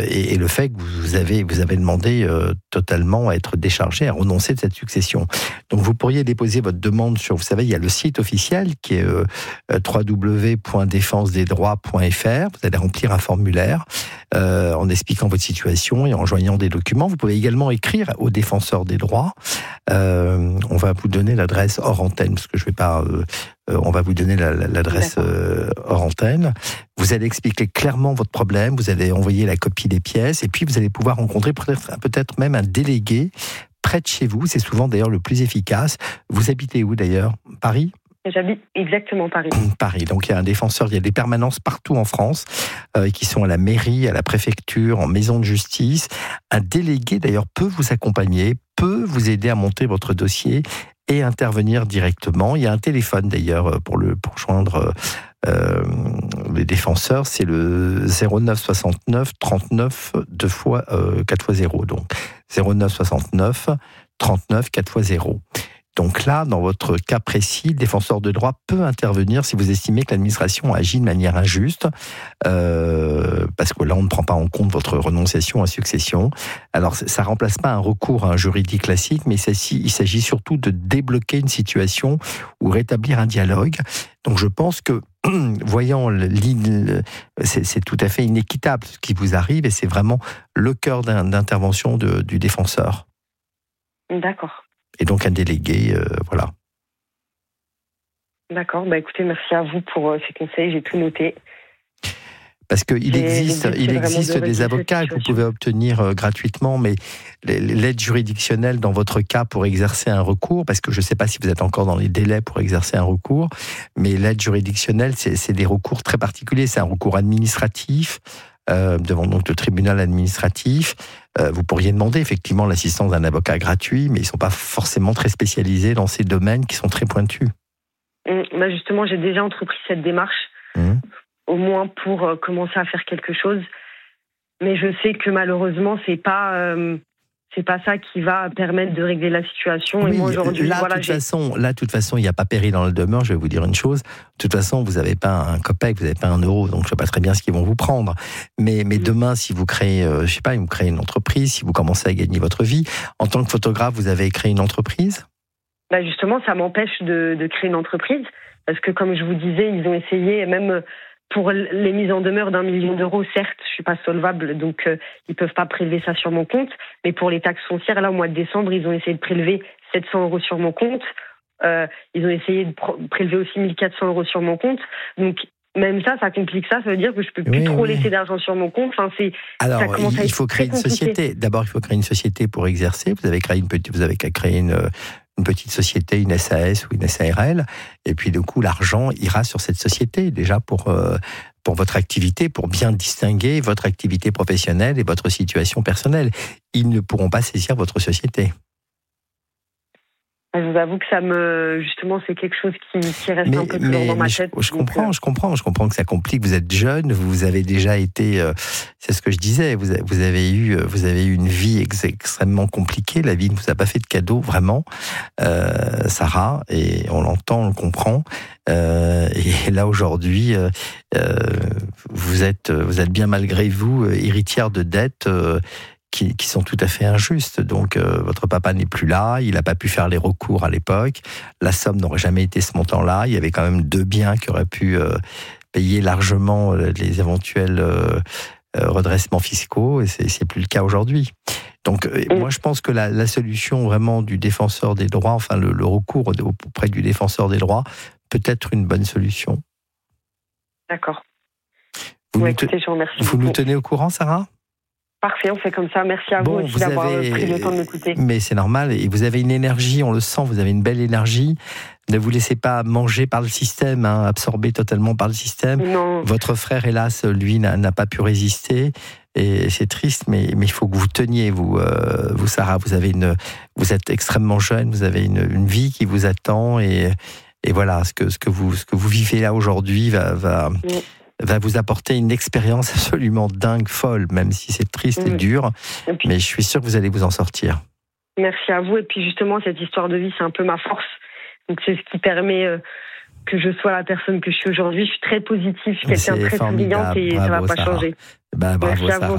et le fait que vous avez demandé totalement à être déchargé, à renoncer de cette succession. Donc vous pourriez déposer votre demande sur, vous savez, il y a le site officiel qui est www.defensedesdroits.fr. Vous allez remplir un formulaire en expliquant votre situation et en joignant des documents. Vous pouvez également écrire au défenseur des droits. On va vous donner l'adresse hors antenne, parce que je vais pas... on va vous donner l'adresse hors antenne. Vous allez expliquer clairement votre problème, vous allez envoyer la copie des pièces, et puis vous allez pouvoir rencontrer peut-être même un délégué près de chez vous. C'est souvent d'ailleurs le plus efficace. Vous habitez où d'ailleurs ? Paris ? J'habite exactement Paris. Paris. Donc il y a un défenseur, il y a des permanences partout en France qui sont à la mairie, à la préfecture, en maison de justice. Un délégué d'ailleurs peut vous accompagner, peut vous aider à monter votre dossier et intervenir directement. Il y a un téléphone d'ailleurs pour joindre les défenseurs, c'est le 09 69 39 4x0. Donc 09 69 39 4x0. Donc là, dans votre cas précis, le défenseur de droit peut intervenir si vous estimez que l'administration agit de manière injuste, parce que là, on ne prend pas en compte votre renonciation à succession. Alors, ça ne remplace pas un recours à un juridique classique, mais il s'agit surtout de débloquer une situation ou rétablir un dialogue. Donc, je pense que, voyant, c'est tout à fait inéquitable ce qui vous arrive, et c'est vraiment le cœur d'intervention du défenseur. D'accord. Et donc un délégué, voilà. D'accord, écoutez, merci à vous pour ces conseils, j'ai tout noté. Parce qu'il existe des avocats que vous pouvez obtenir gratuitement, mais l'aide juridictionnelle dans votre cas pour exercer un recours, parce que je ne sais pas si vous êtes encore dans les délais pour exercer un recours, mais l'aide juridictionnelle, c'est des recours très particuliers, c'est un recours administratif, devant donc le tribunal administratif. Vous pourriez demander effectivement l'assistance d'un avocat gratuit, mais ils ne sont pas forcément très spécialisés dans ces domaines qui sont très pointus. Justement, j'ai déjà entrepris cette démarche, au moins pour commencer à faire quelque chose. Mais je sais que malheureusement, c'est pas ça qui va permettre de régler la situation. Oui, et moi aujourd'hui, de toute façon, il n'y a pas péril dans le demeure. Je vais vous dire une chose. De toute façon, vous n'avez pas un copec, vous n'avez pas un euro, donc je ne sais pas très bien ce qu'ils vont vous prendre. Mais demain, si vous créez, vous créez une entreprise, si vous commencez à gagner votre vie, en tant que photographe, vous avez créé une entreprise ? Justement, ça m'empêche de créer une entreprise, parce que comme je vous disais, ils ont essayé, même pour les mises en demeure d'1 million d'euros, certes, je suis pas solvable, donc ils peuvent pas prélever ça sur mon compte. Mais pour les taxes foncières, là, au mois de décembre, ils ont essayé de prélever 700 euros sur mon compte. Ils ont essayé de prélever aussi 1400 euros sur mon compte. Donc, même ça complique ça. Ça veut dire que je peux plus trop laisser d'argent sur mon compte. Enfin, alors, il faut créer une société. D'abord, il faut créer une société pour exercer. Vous avez qu'à créer une petite société, une SAS ou une SARL, et puis du coup l'argent ira sur cette société déjà pour votre activité, pour bien distinguer votre activité professionnelle et votre situation personnelle. Ils ne pourront pas saisir votre société. Je vous avoue que justement, c'est quelque chose qui reste un peu toujours dans ma tête. Je comprends que ça complique. Vous êtes jeune, vous avez déjà été, c'est ce que je disais, vous avez eu une vie extrêmement compliquée. La vie ne vous a pas fait de cadeau, vraiment, Sarah, et on l'entend, on le comprend. Et là aujourd'hui, vous êtes bien malgré vous héritière de dettes. Qui sont tout à fait injustes. Donc, votre papa n'est plus là, il n'a pas pu faire les recours à l'époque, la somme n'aurait jamais été ce montant-là, il y avait quand même 2 biens qui auraient pu payer largement les éventuels redressements fiscaux, et c'est plus le cas aujourd'hui. Donc, moi, je pense que la solution vraiment du défenseur des droits, enfin le recours auprès du défenseur des droits, peut être une bonne solution. D'accord. Écoutez, je vous remercie. Vous nous tenez au courant, Sarah ? Parfait, on fait comme ça. Merci à vous aussi d'avoir pris le temps de m'écouter. Mais c'est normal, et vous avez une énergie, on le sent, vous avez une belle énergie. Ne vous laissez pas manger par le système, absorber totalement par le système. Non. Votre frère, hélas, lui, n'a pas pu résister. Et c'est triste, mais il faut que vous teniez, vous Sarah. Vous êtes extrêmement jeune, vous avez une vie qui vous attend, et voilà, ce que vous vivez là aujourd'hui va vous apporter une expérience absolument dingue, folle, même si c'est triste et dur. Mais je suis sûr que vous allez vous en sortir. Merci à vous. Et puis justement, cette histoire de vie, c'est un peu ma force. Donc c'est ce qui permet que je sois la personne que je suis aujourd'hui. Je suis très positive, je suis quelqu'un de très souriante, et ça ne va pas changer. Bravo, Sarah.